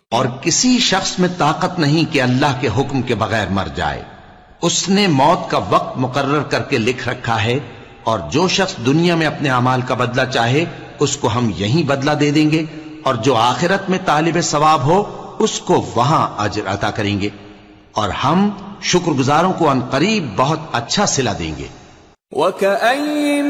और किसी शख्स में ताकत नहीं कि अल्लाह के हुक्म के बगैर मर जाए। उसने मौत का वक्त मुकर्रर करके लिख रखा है, और जो शख्स दुनिया में अपने अमाल का बदला चाहे उसको हम यही बदला दे देंगे, और जो आखिरत में तालिब सवाब हो उसको वहां अजर अता करेंगे, और हम शुक्रगुजारों को अनकरीब बहुत अच्छा सिला देंगे।